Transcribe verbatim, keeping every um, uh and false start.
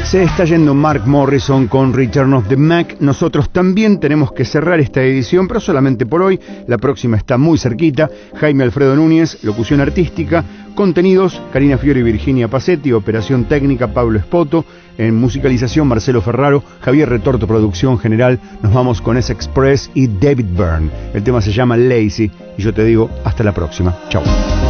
Se está yendo Mark Morrison con Return of the Mac. Nosotros también tenemos que cerrar esta edición, pero solamente por hoy. La próxima está muy cerquita. Jaime Alfredo Núñez, locución artística. Contenidos, Karina Fiori y Virginia Pacetti. Operación técnica, Pablo Espoto. En musicalización, Marcelo Ferraro. Javier Retorto, producción general. Nos vamos con S Express y David Byrne. El tema se llama Lazy. Y yo te digo, hasta la próxima. Chau.